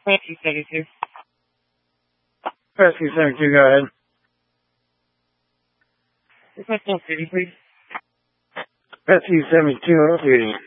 Rescue 72. Rescue 72, go ahead. Request on duty, please. Rescue 72 on duty.